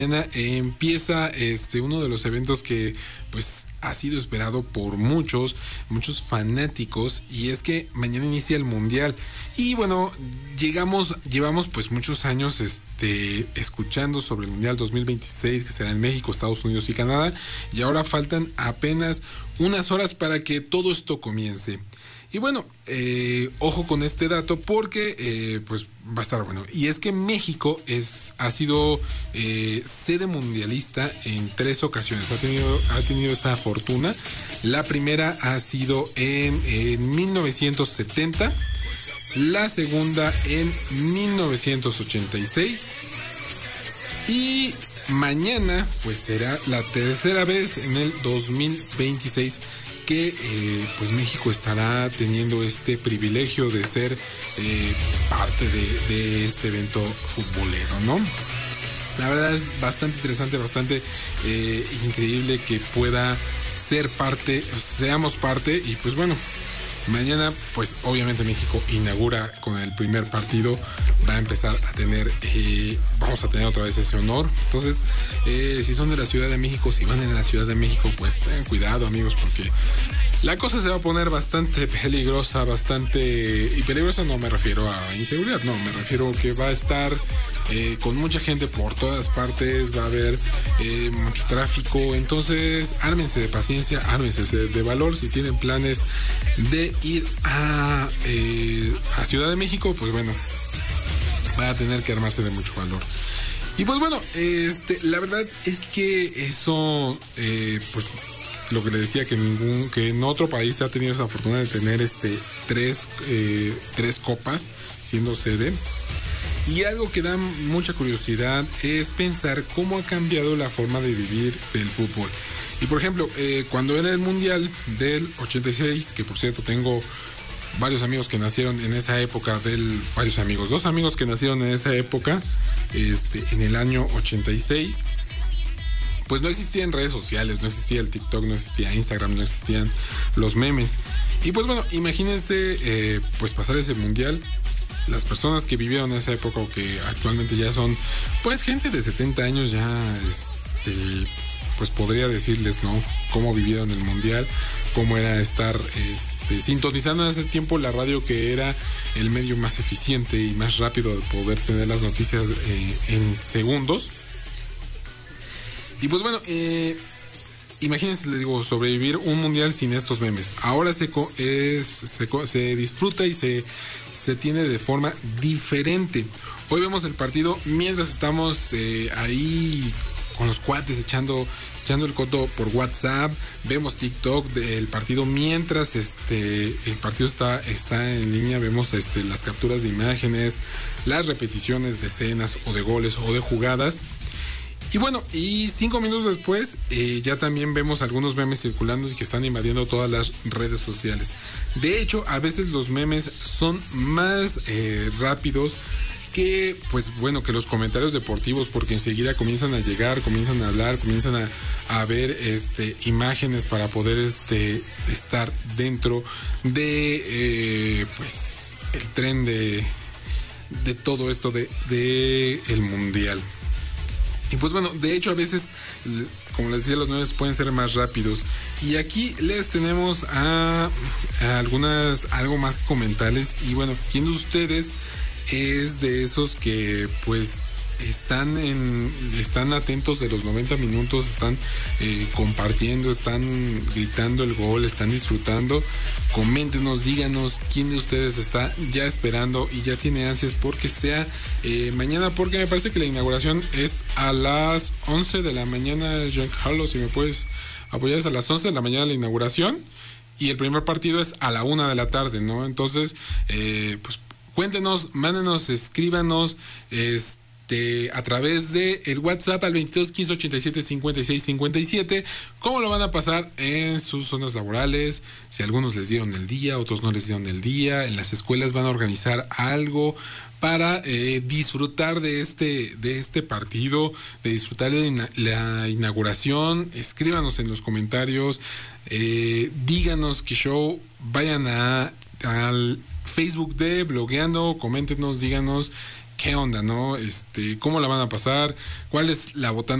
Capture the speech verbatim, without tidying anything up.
Mañana empieza este uno de los eventos que pues ha sido esperado por muchos, muchos fanáticos, y es que mañana inicia el Mundial. Y bueno, llegamos, llevamos pues muchos años este escuchando sobre el Mundial dos mil veintiséis, que será en México, Estados Unidos y Canadá, y ahora faltan apenas unas horas para que todo esto comience. Y bueno, eh, ojo con este dato porque eh, pues va a estar bueno. Y es que México es, ha sido eh, sede mundialista en tres ocasiones. Ha tenido, ha tenido esa fortuna. La primera ha sido en, en mil novecientos setenta. La segunda en mil novecientos ochenta y seis. Y mañana pues será la tercera vez en el dos mil veintiséis que eh, pues México estará teniendo este privilegio de ser eh, parte de, de este evento futbolero, ¿no? La verdad es bastante interesante, bastante eh, increíble que pueda ser parte, seamos parte. Y pues bueno, mañana pues obviamente México inaugura con el primer partido, va a empezar a tener, eh, vamos a tener otra vez ese honor. Entonces, eh, si son de la Ciudad de México, si van en la Ciudad de México, pues tengan cuidado, amigos, porque la cosa se va a poner bastante peligrosa, bastante... Y peligrosa no me refiero a inseguridad, no, me refiero a que va a estar eh, con mucha gente por todas partes, va a haber eh, mucho tráfico. Entonces, ármense de paciencia, ármense de valor. Si tienen planes de ir a, eh, a Ciudad de México, pues bueno, va a tener que armarse de mucho valor. Y pues bueno, este, la verdad es que eso, eh, pues lo que le decía, que ningún, que en otro país ha tenido esa fortuna de tener este tres, eh, tres copas siendo sede. Y algo que da mucha curiosidad es pensar cómo ha cambiado la forma de vivir del fútbol. Y por ejemplo, eh, cuando era el Mundial del ochenta y seis, que por cierto tengo varios amigos que nacieron en esa época, del varios amigos, dos amigos que nacieron en esa época, este, en el año ochenta y seis, pues no existían redes sociales, no existía el TikTok, no existía Instagram, no existían los memes. Y pues bueno, imagínense eh, pues pasar ese Mundial. Las personas que vivieron en esa época o que actualmente ya son pues gente de setenta años, ya este pues podría decirles, ¿no?, cómo vivieron el Mundial, cómo era estar este, sintonizando en ese tiempo la radio, que era el medio más eficiente y más rápido de poder tener las noticias eh, en segundos. Y pues bueno, eh, imagínense, les digo, sobrevivir un Mundial sin estos memes. Ahora se, es, se, se disfruta y se, se tiene de forma diferente. Hoy vemos el partido mientras estamos eh, ahí con los cuates echando, echando el coto por WhatsApp. Vemos TikTok del partido mientras este, el partido está, está en línea. Vemos este, las capturas de imágenes, las repeticiones de escenas o de goles o de jugadas. Y bueno, y cinco minutos después eh, ya también vemos algunos memes circulando y que están invadiendo todas las redes sociales. De hecho, a veces los memes son más eh, rápidos que, pues bueno, que los comentarios deportivos, porque enseguida comienzan a llegar, comienzan a hablar, comienzan a, a ver este, imágenes para poder este, estar dentro de eh, pues el tren de, de todo esto de, de el Mundial. Y pues bueno, de hecho a veces, como les decía, los memes pueden ser más rápidos. Y aquí les tenemos a, a algunas, algo más que comentarles. Y bueno, ¿quién de ustedes es de esos que pues están en están atentos de los noventa minutos, están eh, compartiendo, están gritando el gol, están disfrutando? Coméntenos, díganos quién de ustedes está ya esperando y ya tiene ansias porque sea eh, mañana, porque me parece que la inauguración es a las once de la mañana. Giancarlo, si me puedes apoyar, es a las once de la mañana la inauguración y el primer partido es a la una de la tarde, ¿no? Entonces, eh, pues cuéntenos, mándenos, escríbanos, este a través de el WhatsApp al veintidós quince ochenta y siete cincuenta y seis cincuenta y siete, cómo lo van a pasar en sus zonas laborales, si algunos les dieron el día, otros no les dieron el día. En las escuelas van a organizar algo para eh, disfrutar de este, de este partido, de disfrutar de la inauguración. Escríbanos en los comentarios, eh, díganos qué show, vayan a, al Facebook de Blogueando, coméntenos, díganos ¿qué onda, no? Este, ¿cómo la van a pasar? ¿Cuál es la botana